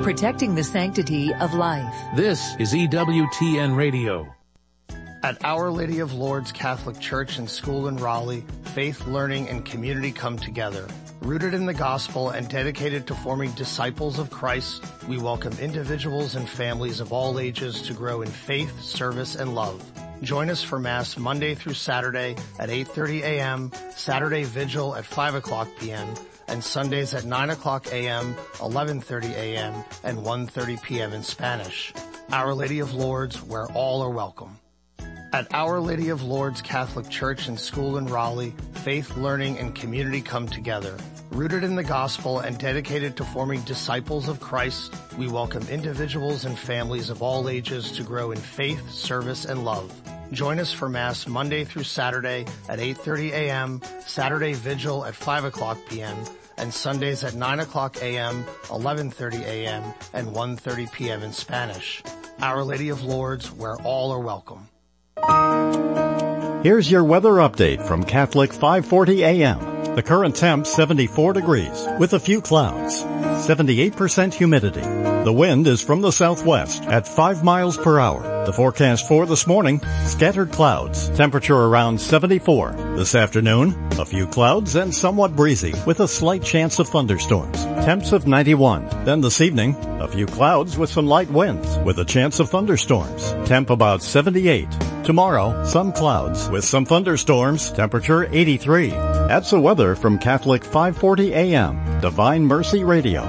protecting the sanctity of life. This is EWTN Radio. At Our Lady of Lourdes Catholic Church and School in Raleigh, faith, learning, and community come together. Rooted in the gospel and dedicated to forming disciples of Christ, we welcome individuals and families of all ages to grow in faith, service, and love. Join us for Mass Monday through Saturday at 8:30 a.m., Saturday Vigil at 5 o'clock p.m., and Sundays at 9 o'clock a.m., 11:30 a.m., and 1:30 p.m. in Spanish. Our Lady of Lourdes, where all are welcome. At Our Lady of Lourdes Catholic Church and School in Raleigh, faith, learning, and community come together. Rooted in the gospel and dedicated to forming disciples of Christ, we welcome individuals and families of all ages to grow in faith, service, and love. Join us for Mass Monday through Saturday at 8:30 a.m., Saturday Vigil at 5 o'clock p.m., and Sundays at 9 o'clock a.m., 11:30 a.m., and 1:30 p.m. in Spanish. Our Lady of Lourdes, where all are welcome. Here's your weather update from Catholic 540 AM. The current temp 74 degrees with a few clouds, 78% humidity. The wind is from the southwest at 5 miles per hour. The forecast for this morning, scattered clouds, temperature around 74. This afternoon, a few clouds and somewhat breezy with a slight chance of thunderstorms. Temps of 91. Then this evening, a few clouds with some light winds with a chance of thunderstorms. Temp about 78. Tomorrow, some clouds with some thunderstorms, temperature 83. That's the weather from Catholic 540 AM, Divine Mercy Radio.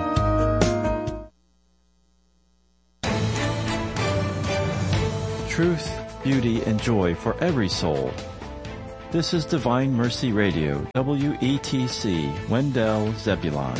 Truth, beauty, and joy for every soul. This is Divine Mercy Radio, WETC, Wendell, Zebulon.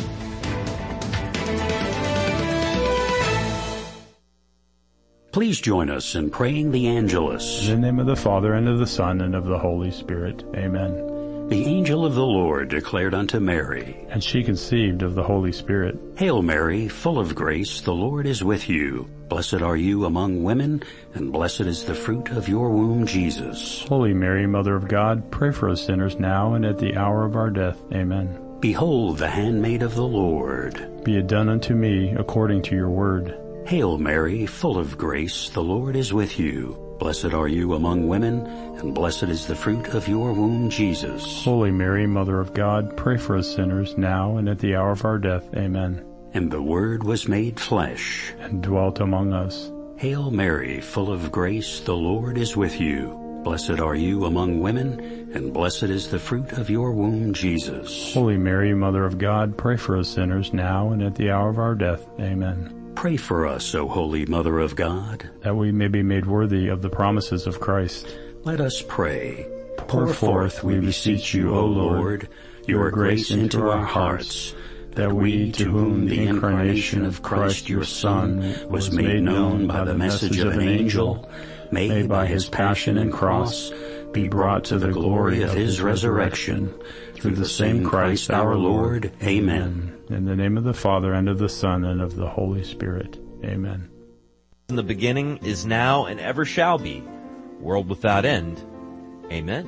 Please join us in praying the Angelus. In the name of the Father, and of the Son, and of the Holy Spirit. Amen. The angel of the Lord declared unto Mary, and she conceived of the Holy Spirit. Hail Mary, full of grace, the Lord is with you. Blessed are you among women, and blessed is the fruit of your womb, Jesus. Holy Mary, Mother of God, pray for us sinners now and at the hour of our death. Amen. Behold the handmaid of the Lord. Be it done unto me according to your word. Hail Mary, full of grace, the Lord is with you. Blessed are you among women, and blessed is the fruit of your womb, Jesus. Holy Mary, Mother of God, pray for us sinners now and at the hour of our death. Amen. And the Word was made flesh, and dwelt among us. Hail Mary, full of grace, the Lord is with you. Blessed are you among women, and blessed is the fruit of your womb, Jesus. Holy Mary, Mother of God, pray for us sinners now and at the hour of our death. Amen. Pray for us, O Holy Mother of God, that we may be made worthy of the promises of Christ. Let us pray. Pour forth, we beseech you, O Lord, your grace into our hearts, that we, to whom the incarnation of Christ your Son was made known by the message of an angel, may by his passion and cross be brought to the glory of his resurrection, through the same Christ our Lord. Amen. In the name of the Father, and of the Son, and of the Holy Spirit. Amen. In the beginning, is now, and ever shall be, world without end. Amen.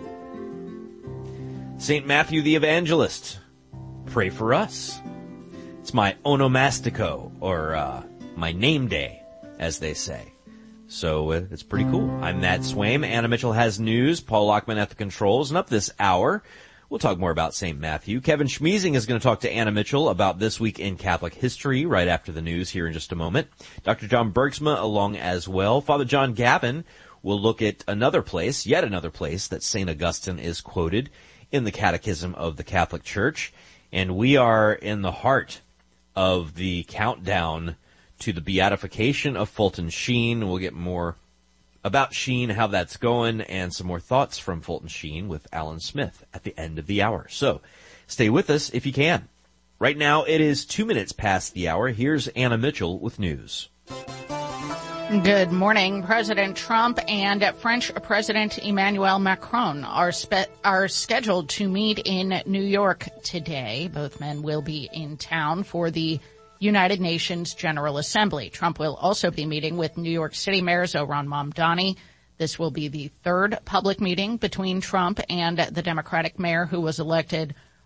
St. Matthew the Evangelist, pray for us. It's my onomastico, or my name day, as they say. So it's pretty cool. I'm Matt Swaim. Anna Mitchell has news. Paul Lockman at the controls. And up this hour, we'll talk more about St. Matthew. Kevin Schmeezing is going to talk to Anna Mitchell about this week in Catholic history right after the news here in just a moment. Dr. John Bergsma along as well. Father John Gavin will look at another place, yet another place, that St. Augustine is quoted in the Catechism of the Catholic Church. And we are in the heart of the countdown to the beatification of Fulton Sheen. We'll get more about Sheen, how that's going, and some more thoughts from Fulton Sheen with Alan Smith at the end of the hour. So stay with us if you can. Right now it is 2 minutes past the hour. Here's Anna Mitchell with news. Good morning. President Trump and French President Emmanuel Macron are scheduled to meet in New York today. Both men will be in town for the United Nations General Assembly. Trump will also be meeting with New York City Mayor Zohran Mamdani. This will be the third public meeting between Trump and the Democratic mayor who was elected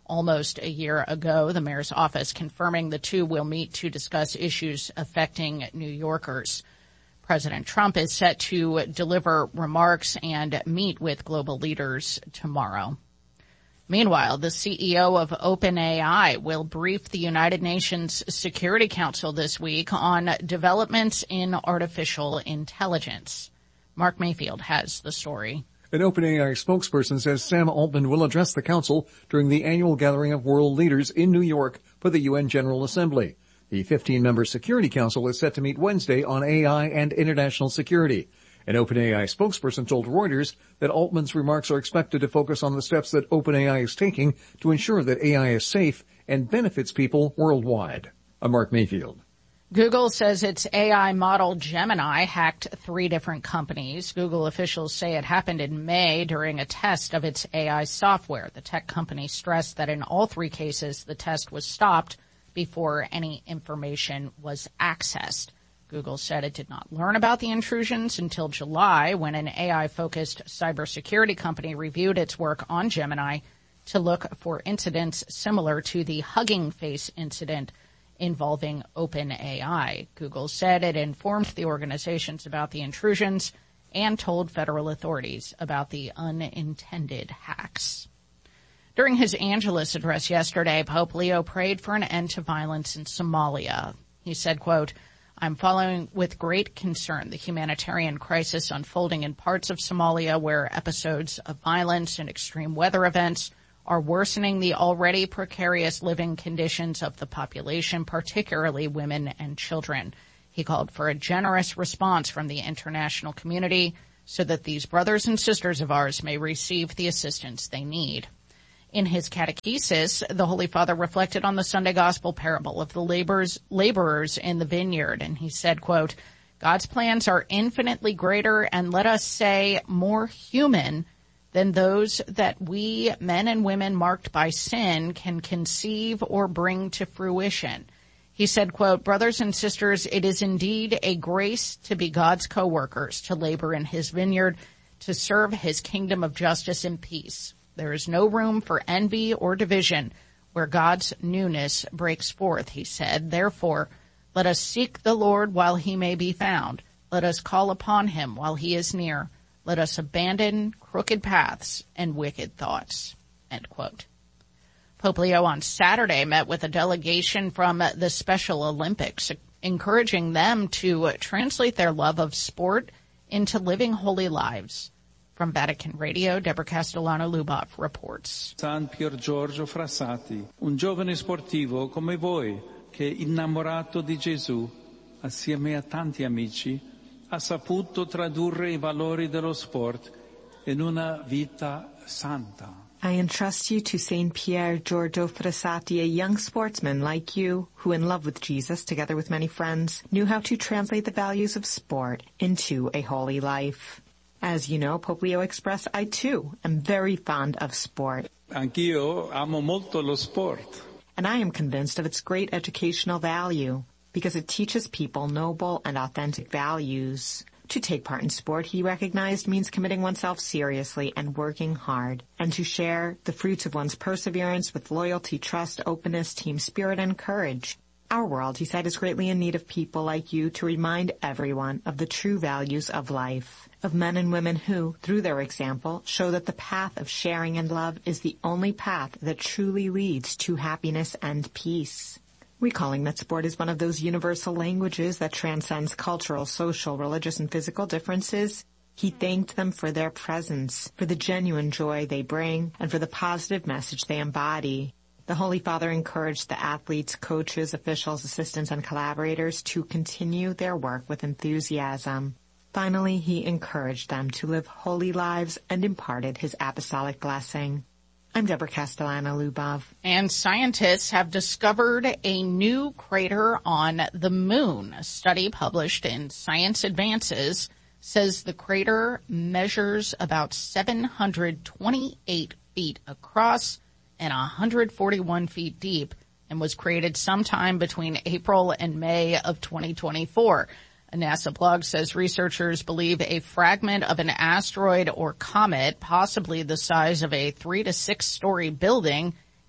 almost a year ago. The mayor's office confirming the two will meet to discuss issues affecting New Yorkers. President Trump is set to deliver remarks and meet with global leaders tomorrow. Meanwhile, the CEO of OpenAI will brief the United Nations Security Council this week on developments in artificial intelligence. Mark Mayfield has the story. An OpenAI spokesperson says Sam Altman will address the council during the annual gathering of world leaders in New York for the UN General Assembly. The 15-member Security Council is set to meet Wednesday on AI and international security. An OpenAI spokesperson told Reuters that Altman's remarks are expected to focus on the steps that OpenAI is taking to ensure that AI is safe and benefits people worldwide. I'm Mark Mayfield. Google says its AI model Gemini hacked 3 different companies. Google officials say it happened in May during a test of its AI software. The tech company stressed that in all 3 cases, the test was stopped before any information was accessed. Google said it did not learn about the intrusions until July, when an AI-focused cybersecurity company reviewed its work on Gemini to look for incidents similar to the Hugging Face incident involving OpenAI. Google said it informed the organizations about the intrusions and told federal authorities about the unintended hacks. During his Angelus address yesterday, Pope Leo prayed for an end to violence in Somalia. He said, quote, "I'm following with great concern the humanitarian crisis unfolding in parts of Somalia where episodes of violence and extreme weather events are worsening the already precarious living conditions of the population, particularly women and children." He called for a generous response from the international community so that these brothers and sisters of ours may receive the assistance they need. In his catechesis, the Holy Father reflected on the Sunday Gospel parable of the laborers in the vineyard, and he said, quote, "God's plans are infinitely greater and, let us say, more human than those that we, men and women marked by sin, can conceive or bring to fruition." He said, quote, "Brothers and sisters, it is indeed a grace to be God's co-workers, to labor in his vineyard, to serve his kingdom of justice and peace. There is no room for envy or division where God's newness breaks forth," he said. "Therefore, let us seek the Lord while he may be found. Let us call upon him while he is near. Let us abandon crooked paths and wicked thoughts." End quote. Pope Leo on Saturday met with a delegation from the Special Olympics, encouraging them to translate their love of sport into living holy lives. From Vatican Radio, Deborah Castellano-Lubov reports. San Pier Giorgio Frassati, un giovane sportivo come voi, che innamorato di Gesù, assieme a tanti amici, ha saputo tradurre I valori dello sport in una vita santa. I entrust you to St. Pier Giorgio Frassati, a young sportsman like you, who in love with Jesus, together with many friends, knew how to translate the values of sport into a holy life. As you know, Pope Leo expressed, I too am very fond of sport. Anch'io amo molto lo sport. And I am convinced of its great educational value, because it teaches people noble and authentic values. To take part in sport, he recognized, means committing oneself seriously and working hard, and to share the fruits of one's perseverance with loyalty, trust, openness, team spirit, and courage. Our world, he said, is greatly in need of people like you to remind everyone of the true values of life, of men and women who, through their example, show that the path of sharing and love is the only path that truly leads to happiness and peace. Recalling that sport is one of those universal languages that transcends cultural, social, religious, and physical differences, he thanked them for their presence, for the genuine joy they bring, and for the positive message they embody. The Holy Father encouraged the athletes, coaches, officials, assistants, and collaborators to continue their work with enthusiasm. Finally, he encouraged them to live holy lives and imparted his apostolic blessing. I'm Deborah Castellano-Lubov. And scientists have discovered a new crater on the moon. A study published in Science Advances says the crater measures about 728 feet across and 141 feet deep and was created sometime between April and May of 2024. A NASA blog says researchers believe a fragment of an asteroid or comet, possibly the size of a 3 to 6 story building,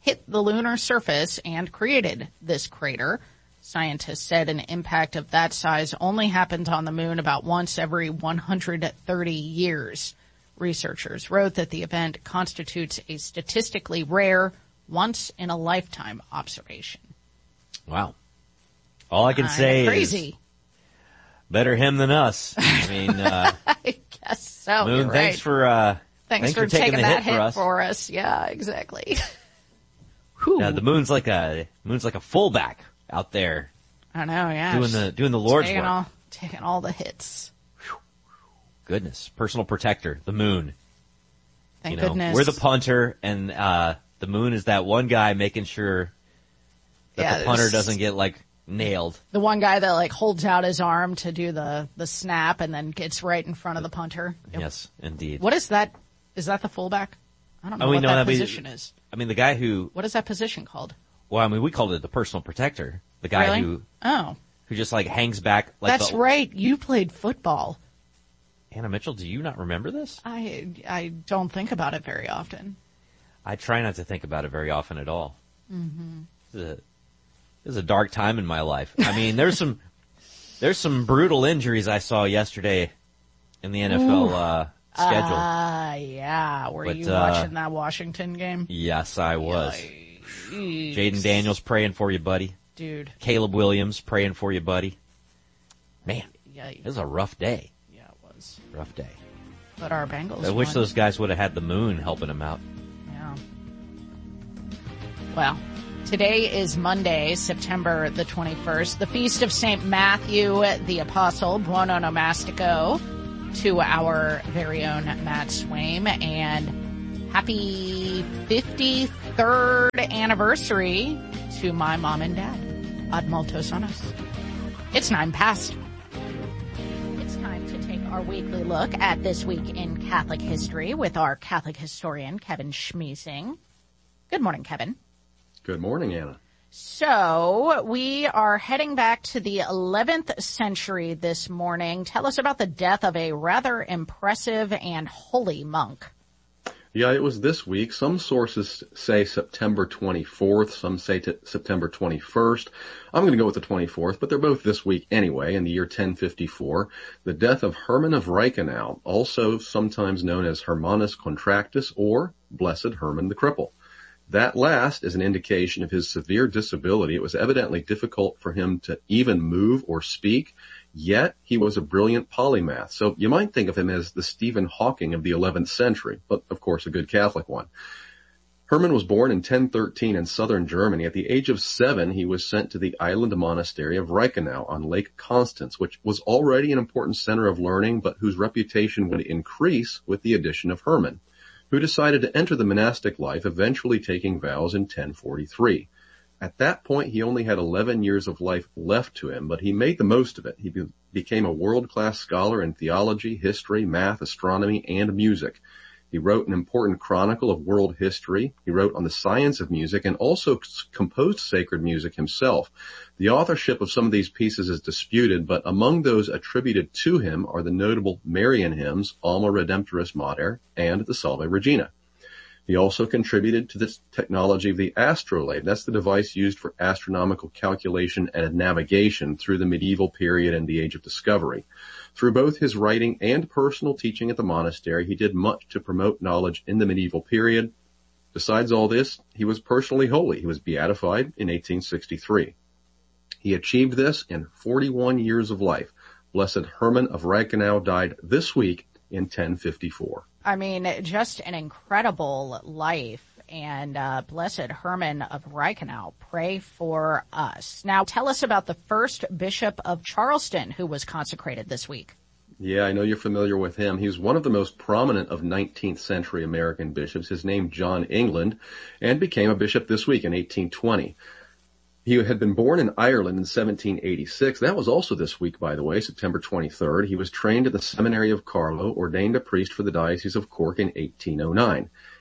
hit the lunar surface and created this crater. Scientists said an impact of that size only happens on the moon about once every 130 years. Researchers wrote that the event constitutes a statistically rare, once-in-a-lifetime observation. Wow. All I can say crazy. Is better him than us. I mean, I guess so. Moon, You're right. thanks for taking the that hit for us. Yeah, exactly. Yeah, the moon's like a fullback out there. I know, yeah. Doing the Lord's work. Taking all the hits. Goodness. Personal protector, the moon. Thank goodness. We're the punter, and the moon is that one guy making sure that the punter doesn't get, nailed. The one guy that, holds out his arm to do the snap and then gets right in front of the punter. Yes, indeed. What is that? Is that the fullback? I don't know what that position is. I mean, the guy who... What is that position called? Well, I mean, we called it the personal protector. The guy who just, hangs back. That's right. You played football. Anna Mitchell, do you not remember this? I don't think about it very often. I try not to think about it very often at all. Mm-hmm. This is a dark time in my life. I mean, there's some brutal injuries I saw yesterday in the NFL schedule. Yeah. Were you watching that Washington game? Yes, I was. Jaden Daniels praying for you, buddy. Dude. Caleb Williams praying for you, buddy. Man, Yikes. It was a rough day. Yeah, it was. Rough day. But our Bengals I wish won. those guys would have had the moon helping them out. Yeah. Well, today is Monday, September the 21st, the feast of St. Matthew the Apostle, Buon Onomastico, to our very own Matt Swaim, and happy 53rd anniversary to my mom and dad. Ad multos anos. It's 9 past. It's time to take our weekly look at this week in Catholic history with our Catholic historian, Kevin Schmiesing. Good morning, Kevin. Good morning, Anna. So we are heading back to the 11th century this morning. Tell us about the death of a rather impressive and holy monk. Yeah, it was this week. Some sources say September 24th. Some say September 21st. I'm going to go with the 24th, but they're both this week anyway, in the year 1054. The death of Herman of Reichenau, also sometimes known as Hermanus Contractus or Blessed Herman the Cripple. That last is an indication of his severe disability. It was evidently difficult for him to even move or speak, yet he was a brilliant polymath. So you might think of him as the Stephen Hawking of the 11th century, but of course a good Catholic one. Herman was born in 1013 in southern Germany. At the age of 7, he was sent to the island monastery of Reichenau on Lake Constance, which was already an important center of learning, but whose reputation would increase with the addition of Herman, who decided to enter the monastic life, eventually taking vows in 1043. At that point, he only had 11 years of life left to him, but he made the most of it. He became a world-class scholar in theology, history, math, astronomy, and music. He wrote an important chronicle of world history. He wrote on the science of music and also composed sacred music himself. The authorship of some of these pieces is disputed, but among those attributed to him are the notable Marian hymns, Alma Redemptoris Mater and the Salve Regina. He also contributed to the technology of the astrolabe. That's the device used for astronomical calculation and navigation through the medieval period and the Age of Discovery. Through both his writing and personal teaching at the monastery, he did much to promote knowledge in the medieval period. Besides all this, he was personally holy. He was beatified in 1863. He achieved this in 41 years of life. Blessed Herman of Reichenau died this week in 1054. I mean, just an incredible life. And Blessed Herman of Reichenau, pray for us. Now, tell us about the first Bishop of Charleston who was consecrated this week. Yeah, I know you're familiar with him. He was one of the most prominent of 19th century American bishops. His name, John England, and became a bishop this week in 1820. He had been born in Ireland in 1786. That was also this week, by the way, September 23rd. He was trained at the Seminary of Carlow, ordained a priest for the Diocese of Cork in 1809.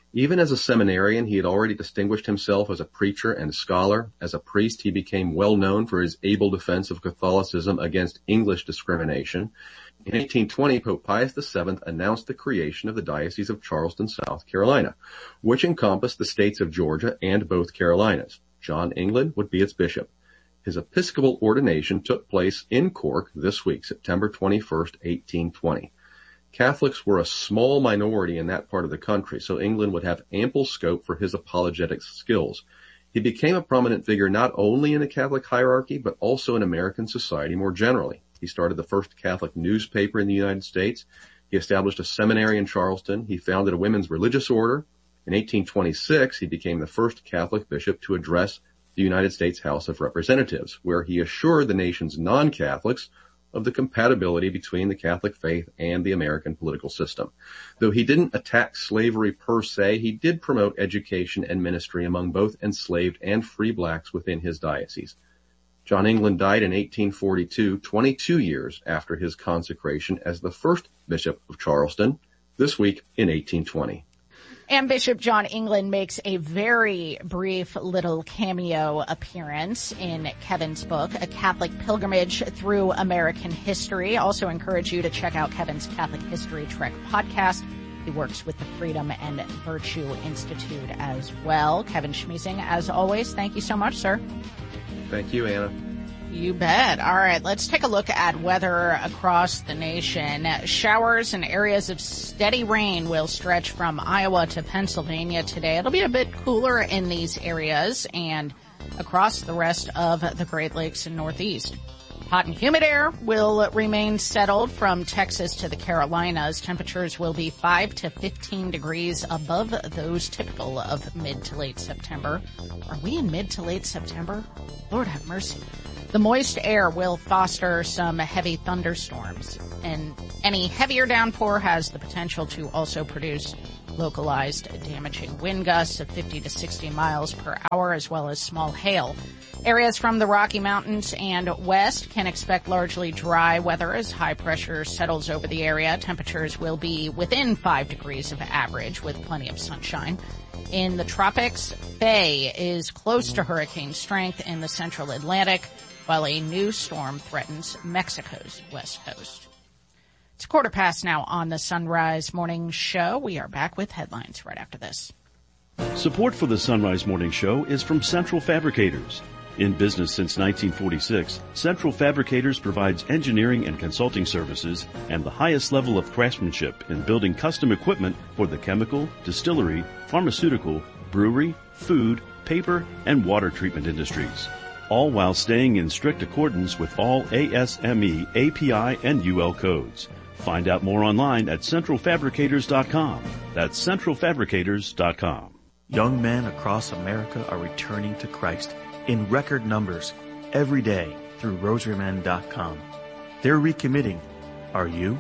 Even as a seminarian, he had already distinguished himself as a preacher and scholar. As a priest, he became well known for his able defense of Catholicism against English discrimination. In 1820, Pope Pius VII announced the creation of the Diocese of Charleston, South Carolina, which encompassed the states of Georgia and both Carolinas. John England would be its bishop. His episcopal ordination took place in Cork this week, September 21st, 1820. Catholics were a small minority in that part of the country, so England would have ample scope for his apologetic skills. He became a prominent figure not only in the Catholic hierarchy, but also in American society more generally. He started the first Catholic newspaper in the United States. He established a seminary in Charleston. He founded a women's religious order. In 1826, he became the first Catholic bishop to address the United States House of Representatives, where he assured the nation's non-Catholics of the compatibility between the Catholic faith and the American political system. Though he didn't attack slavery per se, he did promote education and ministry among both enslaved and free blacks within his diocese. John England died in 1842, 22 years after his consecration as the first Bishop of Charleston, this week in 1820. And Bishop John England makes a very brief little cameo appearance in Kevin's book, A Catholic Pilgrimage Through American History. Also encourage you to check out Kevin's Catholic History Trek podcast. He works with the Freedom and Virtue Institute as well. Kevin Schmiesing, as always, thank you so much, sir. Thank you, Anna. You bet. All right, let's take a look at weather across the nation. Showers and areas of steady rain will stretch from Iowa to Pennsylvania today. It'll be a bit cooler in these areas and across the rest of the Great Lakes and Northeast. Hot and humid air will remain settled from Texas to the Carolinas. Temperatures will be 5 to 15 degrees above those typical of mid to late September. Are we in mid to late September? Lord have mercy. The moist air will foster some heavy thunderstorms, and any heavier downpour has the potential to also produce localized damaging wind gusts of 50 to 60 miles per hour, as well as small hail. Areas from the Rocky Mountains and west can expect largely dry weather as high pressure settles over the area. Temperatures will be within 5 degrees of average with plenty of sunshine. In the tropics, Faye is close to hurricane strength in the central Atlantic, while a new storm threatens Mexico's west coast. It's 1:15 now on the Sunrise Morning Show. We are back with headlines right after this. Support for the Sunrise Morning Show is from Central Fabricators. In business since 1946, Central Fabricators provides engineering and consulting services and the highest level of craftsmanship in building custom equipment for the chemical, distillery, pharmaceutical, brewery, food, paper, and water treatment industries, all while staying in strict accordance with all ASME, API, and UL codes. Find out more online at centralfabricators.com. That's centralfabricators.com. Young men across America are returning to Christ in record numbers every day through rosarymen.com. They're recommitting. Are you?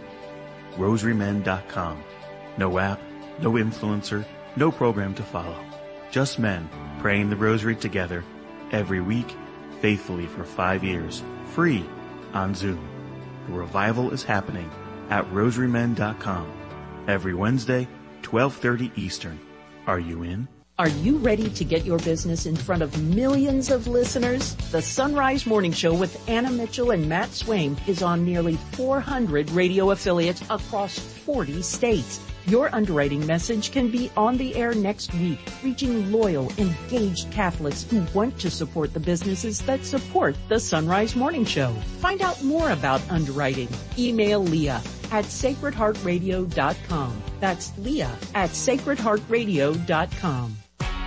rosarymen.com. No app, no influencer, no program to follow. Just men praying the rosary together every week, faithfully for 5 years, free on Zoom. The revival is happening at rosarymen.com every Wednesday, 12:30 Eastern. Are you in? Are you ready to get your business in front of millions of listeners? The Sunrise Morning Show with Anna Mitchell and Matt Swaim is on nearly 400 radio affiliates across 40 states. Your underwriting message can be on the air next week, reaching loyal, engaged Catholics who want to support the businesses that support the Sunrise Morning Show. Find out more about underwriting. Email Leah at sacredheartradio.com. That's Leah at sacredheartradio.com.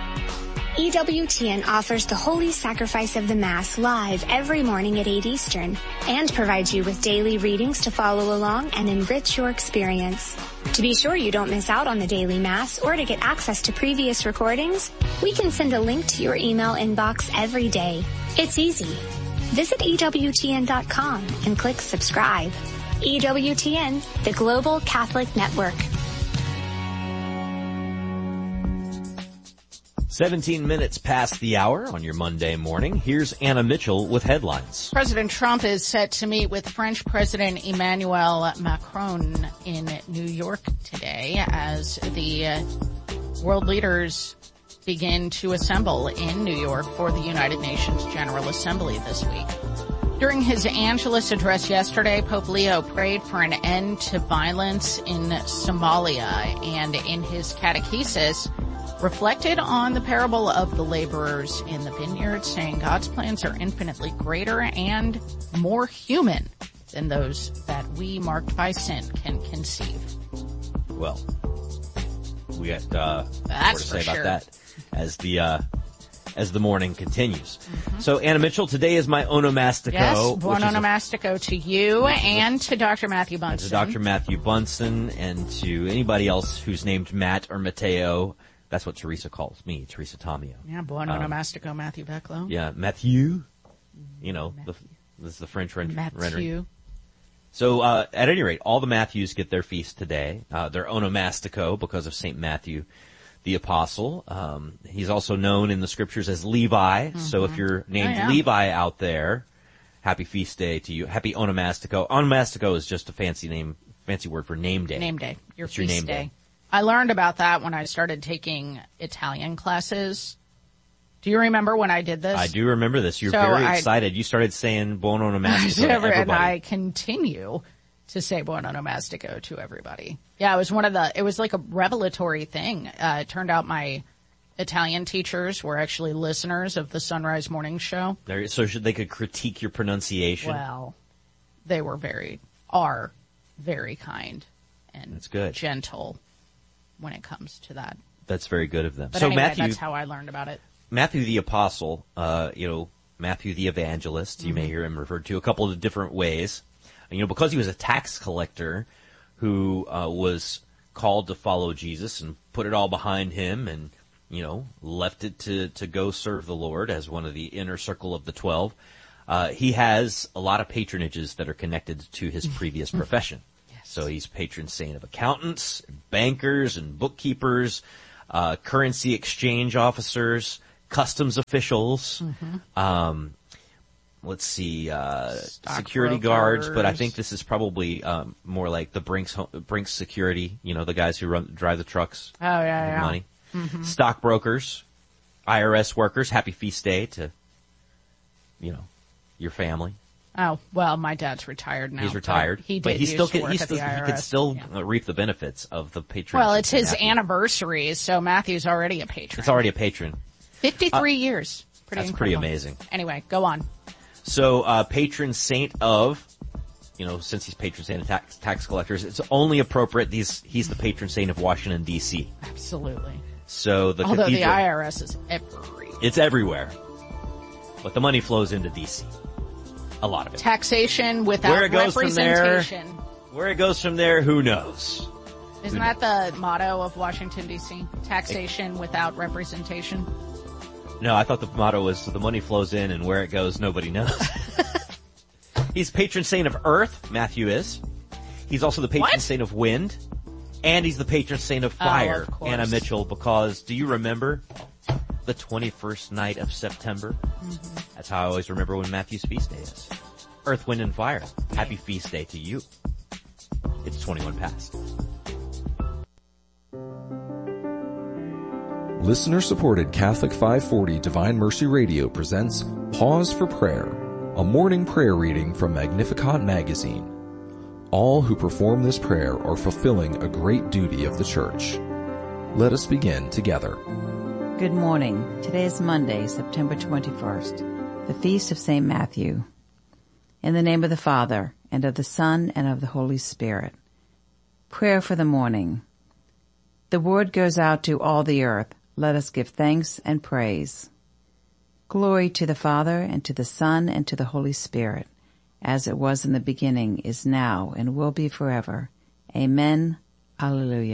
EWTN offers the Holy Sacrifice of the Mass live every morning at 8 Eastern and provides you with daily readings to follow along and enrich your experience. To be sure you don't miss out on the daily Mass or to get access to previous recordings, we can send a link to your email inbox every day. It's easy. Visit EWTN.com and click subscribe. EWTN, the Global Catholic Network. 17 minutes past the hour on your Monday morning. Here's Anna Mitchell with headlines. President Trump is set to meet with French President Emmanuel Macron in New York today as the World leaders begin to assemble in New York for the United Nations General Assembly this week. During his Angelus address yesterday, Pope Leo prayed for an end to violence in Somalia, and in his catechesis reflected on the parable of the laborers in the vineyard, saying God's plans are infinitely greater and more human than those that we, marked by sin, can conceive. Well, we got more to say about that as the morning continues. Mm-hmm. So, Anna Mitchell, today is my onomastico. Yes, buon onomastico to you and to Dr. Matthew Bunson. To Dr. Matthew Bunson and to anybody else who's named Matt or Matteo. That's what Teresa calls me, Teresa Tomeo. Yeah, buon onomastico, Matthew Becklow. Yeah, Matthew. You know, this is the French rendering. So, at any rate, all the Matthews get their feast today. They're onomastico because of St. Matthew the Apostle. He's also known in the scriptures as Levi. Mm-hmm. So if you're named Levi out there, happy feast day to you. Happy onomastico. Onomastico is just a fancy word for name day. Name day. Your feast day. I learned about that when I started taking Italian classes. Do you remember when I did this? I do remember this. You're very excited. You started saying buon onomastico to everybody. And I continue to say buon onomastico to everybody. Yeah, it was like a revelatory thing. It turned out my Italian teachers were actually listeners of the Sunrise Morning Show. So they could critique your pronunciation? Well, they are very kind and that's good. Gentle when it comes to that. That's very good of them. But so anyway, Matthew, that's how I learned about it. Matthew the Apostle, Matthew the Evangelist, you may hear him referred to a couple of different ways. Because he was a tax collector who was called to follow Jesus and put it all behind him and, left it to go serve the Lord as one of the inner circle of the 12, he has a lot of patronages that are connected to his previous profession. Yes. So he's patron saint of accountants, bankers, and bookkeepers, currency exchange officers, customs officials, let's see, security guards, but I think this is probably more like the Brinks security, the guys who drive the trucks. Oh, yeah. Money. Mm-hmm. Stockbrokers, IRS workers, happy feast day to, your family. Oh, well, my dad's retired now. He still could still reap the benefits of the patronage. Well, it's his anniversary, so Matthew's already a patron. It's already a patron. 53 years. That's incredible. Pretty amazing. Anyway, go on. So, patron saint of, since he's patron saint of tax collectors, it's only appropriate he's the patron saint of Washington, D.C. Absolutely. So Although the IRS is everywhere. It's everywhere. But the money flows into D.C. A lot of it. Taxation without representation. Where it goes from there, who knows? Isn't that the motto of Washington, D.C.? Taxation without representation? No, I thought the motto was the money flows in and where it goes, nobody knows. He's patron saint of earth, Matthew is. He's also the patron saint of wind. And he's the patron saint of fire, of course. Anna Mitchell, because do you remember the 21st night of September? Mm-hmm. That's how I always remember when Matthew's feast day is. Earth, wind, and fire. Happy feast day to you. It's 21 past. Listener-supported Catholic 540 Divine Mercy Radio presents Pause for Prayer, a morning prayer reading from Magnificat magazine. All who perform this prayer are fulfilling a great duty of the Church. Let us begin together. Good morning. Today is Monday, September 21st, the feast of St. Matthew. In the name of the Father, and of the Son, and of the Holy Spirit. Prayer for the morning. The word goes out to all the earth. Let us give thanks and praise. Glory to the Father, and to the Son, and to the Holy Spirit, as it was in the beginning, is now, and will be forever. Amen. Alleluia.